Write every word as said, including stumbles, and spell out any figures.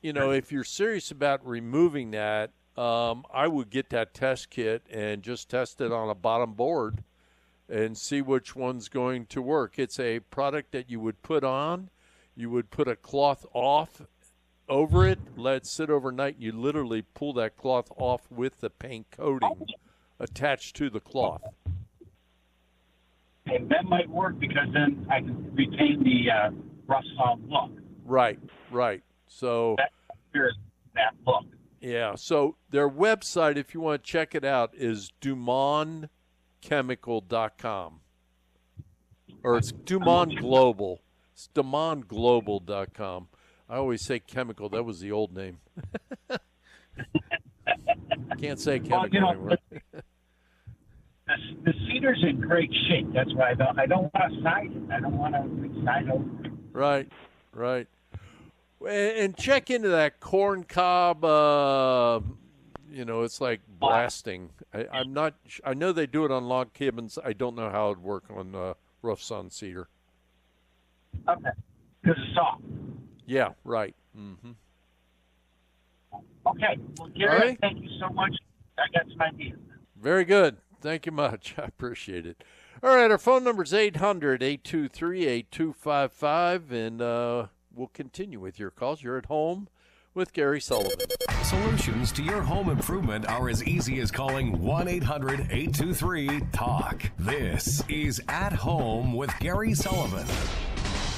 you know, if you're serious about removing that, um, I would get that test kit and just test it on a bottom board and see which one's going to work. It's a product that you would put on. You would put a cloth off over it, let it sit overnight, and you literally pull that cloth off with the paint coating attached to the cloth. And that might work because then I can retain the uh, rust-on look. Right, right. So that, that look. Yeah, so their website, if you want to check it out, is dumont chemical dot com. Or it's Dumont Global. It's dumont global dot com. I always say chemical. That was the old name. Can't say chemical well, you know, anymore. The, the cedar's in great shape. That's why I don't, I don't want to side it. I don't want to side over it. Right, right. And check into that corn cob. Uh, you know, it's like blasting. I, I'm not. I know they do it on log cabins. I don't know how it'd work on uh, roofs on cedar. Okay, because it's soft. Yeah, right. Mm-hmm. Okay. Well, Gary, right. Thank you so much. I got some ideas. Very good. Thank you much. I appreciate it. All right, our phone number is eight hundred, eight two three, eight two five five, and uh, we'll continue with your calls. You're at home with Gary Sullivan. Solutions to your home improvement are as easy as calling one eight hundred, eight two three, talk. This is At Home with Gary Sullivan.